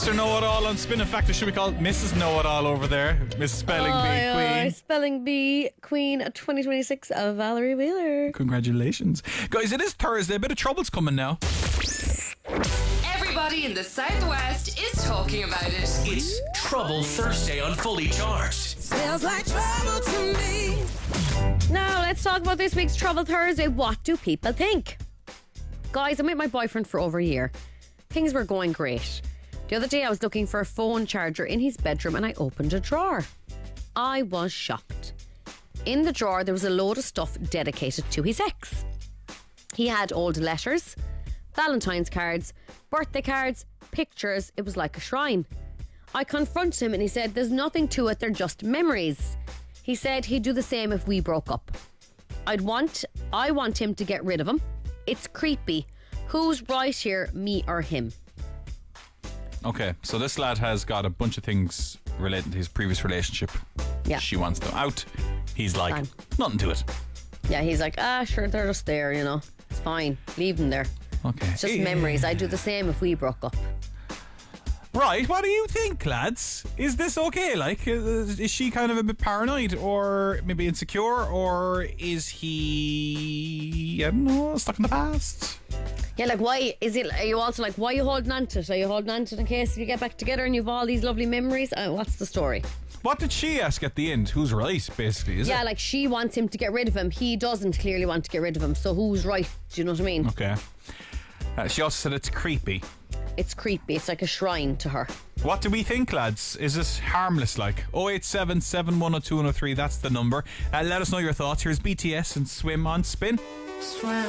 Mr. Know-It-All on Spin. In fact, it should be called Mrs. Know-It-All over there. Mrs. Spelling Bee Queen. Spelling Bee Queen 2026 of Valerie Wheeler. Congratulations. Guys, it is Thursday. A bit of trouble's coming now. Everybody in the Southwest is talking about it. It's Trouble Thursday on Fully Charged. Smells like trouble to me. Now, let's talk about this week's Trouble Thursday. What do people think? Guys, I'm with my boyfriend for over a year. Things were going great. The other day I was looking for a phone charger in his bedroom and I opened a drawer. I was shocked. In the drawer there was a load of stuff dedicated to his ex. He had old letters, Valentine's cards, birthday cards, pictures. It was like a shrine. I confronted him and he said there's nothing to it, they're just memories. He said he'd do the same if we broke up. I want him to get rid of him. It's creepy. Who's right here, me or him? Okay, so this lad has got a bunch of things relating to his previous relationship. Yeah. She wants them out. He's like, Fine. nothing to it. Yeah, he's like, sure, they're just there, you know. It's fine. Leave them there. Okay. It's just memories. I'd do the same if we broke up. Right, what do you think, lads? Is this okay? Like, is she kind of a bit paranoid or maybe insecure, or is he, I don't know, stuck in the past? Yeah, like why is it? Are you also like, why are you holding on to it? Are you holding on to it in case you get back together and you've all these lovely memories? What's the story? What did she ask at the end? Who's right, basically, is it? Yeah, like she wants him to get rid of him. He doesn't clearly want to get rid of him. So who's right? Do you know what I mean? Okay. She also said it's creepy. It's creepy. It's like a shrine to her. What do we think, lads? Is it harmless like? 087 7102 103, that's the number. Let us know your thoughts. Here's BTS and Swim on Spin. Swim.